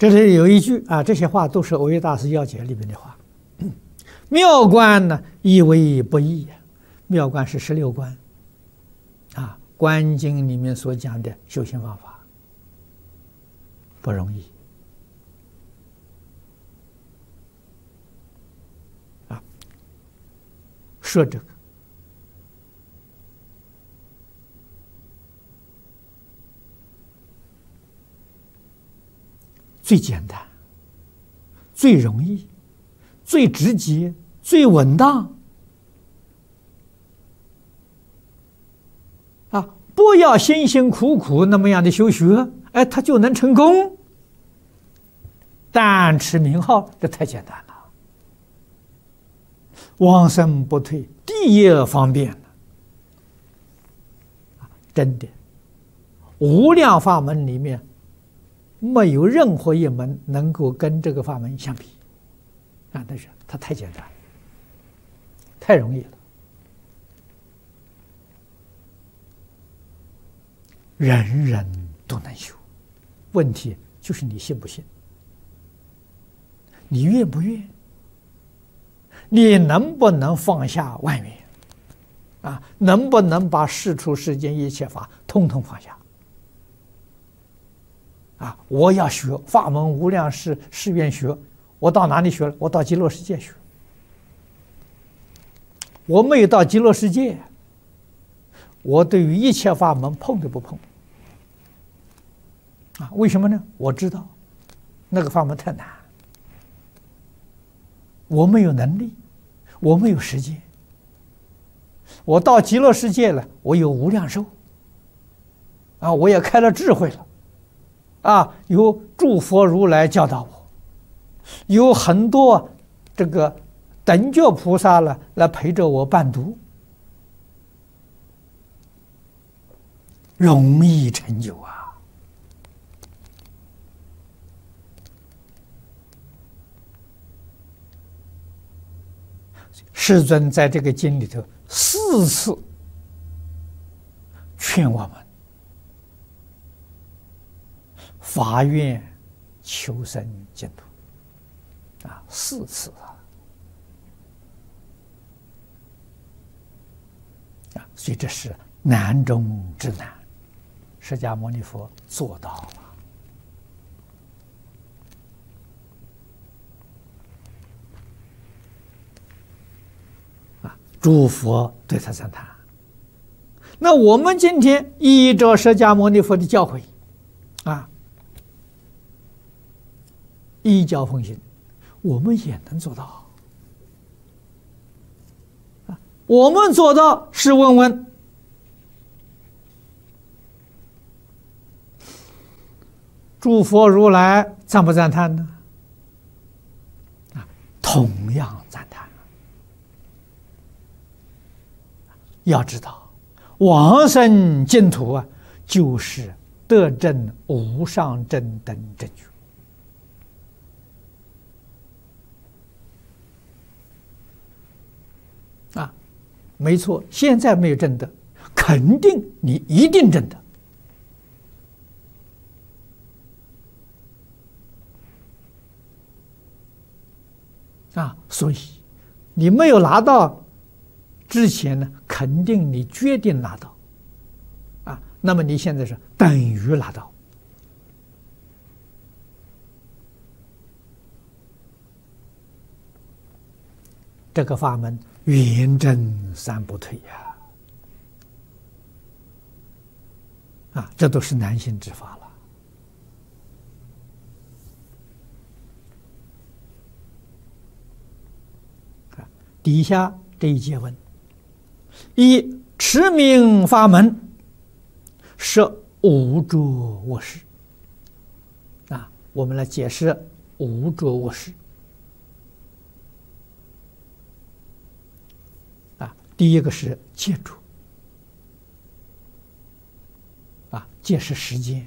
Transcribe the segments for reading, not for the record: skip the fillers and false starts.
这里有一句啊，这些话都是《欧耶大师要解》里面的话。妙观呢，亦为不易。妙观是16观啊，观经里面所讲的修行方法不容易啊。说这个最简单、最容易、最直接、最稳当啊！不要辛辛苦苦那么样的修学，哎，他就能成功。但持名号，这太简单了。往生不退，第一方便了。真的，无量法门里面，没有任何一门能够跟这个法门相比啊！但是它太简单，太容易了，人人都能修。问题就是你信不信，你愿不愿，你能不能放下万缘啊？能不能把世出世间一切法统统放下？啊！我要学法门无量誓愿学，我到哪里学了？我到极乐世界学。我没有到极乐世界，我对于一切法门碰都不碰。啊，为什么呢？我知道那个法门太难，我没有能力，我没有时间。我到极乐世界了，我有无量寿，啊，我也开了智慧了。啊，有诸佛如来教导我，有很多这个等觉菩萨了来陪着我伴读，容易成就啊！世尊在这个经里头4次劝我们发愿求生净土啊，4次啊，所以这是难中之难，释迦牟尼佛做到了啊，诸佛对他赞叹。那我们今天依着释迦牟尼佛的教诲啊，依教奉行，我们也能做到。我们做到，试问问，诸佛如来赞不赞叹呢？啊，同样赞叹。要知道，往生净土啊，就是得证无上正等正觉。啊，没错，现在没有证得，肯定你一定证得。啊，所以你没有拿到之前呢，肯定你决定拿到。啊，那么你现在是等于拿到。这个法门圆证三不退呀！啊，这都是难行之法了。啊，底下这一节文：一持名法门，摄无着卧室。啊，我们来解释无着卧室。第一个是戒住，啊，戒是时间，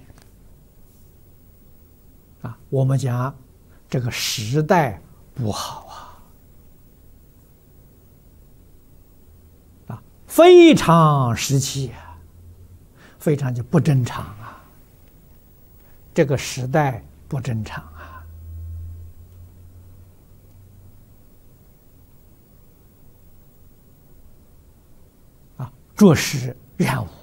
啊，我们讲这个时代不好啊，非常时期非常就不正常啊，这个时代不正常着实染污，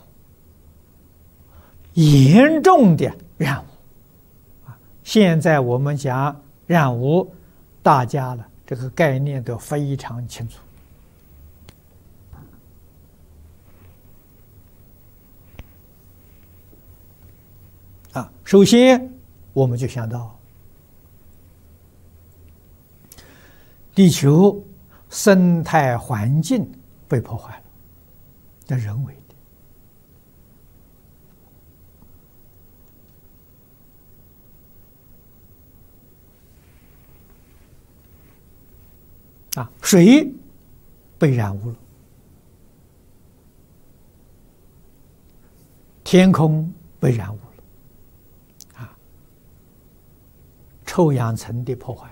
严重的染污现在我们讲染污，大家呢这个概念都非常清楚首先我们就想到地球生态环境被破坏了，这人为的水被染污了，天空被染污了，臭氧层的破坏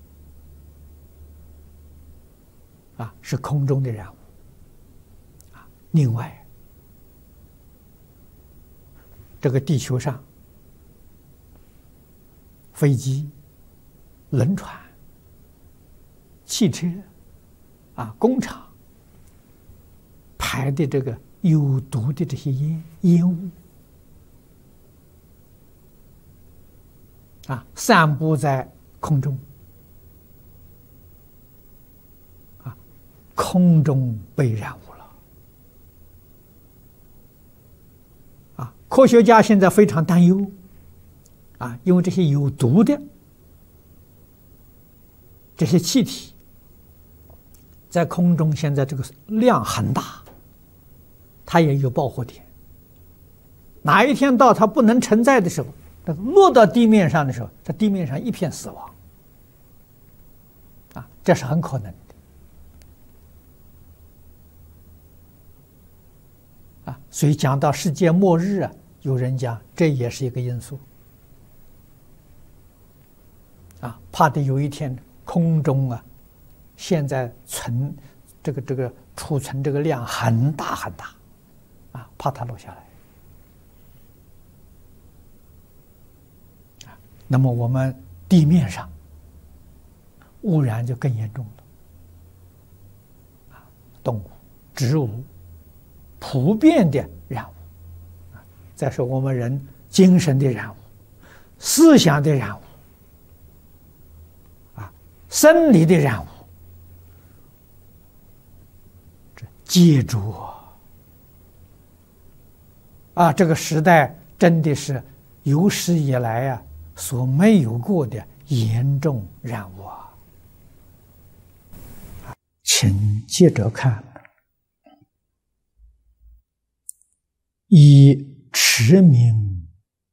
是空中的染污另外，这个地球上飞机、轮船、汽车工厂排的这个有毒的这些烟雾散布在空中空中被染污了科学家现在非常担忧因为这些有毒的这些气体在空中现在这个量很大，它也有爆火点，哪一天到它不能承载的时候，落到地面上的时候，在地面上一片死亡这是很可能的所以讲到世界末日有人讲这也是一个因素怕得有一天空中现在这个储存这个量很大很大怕它落下来那么我们地面上污染就更严重了动物、植物普遍的染污再说我们人精神的染污、思想的染污生理的染污，这接住这个时代真的是有史以来所没有过的严重染污请接着看，以持名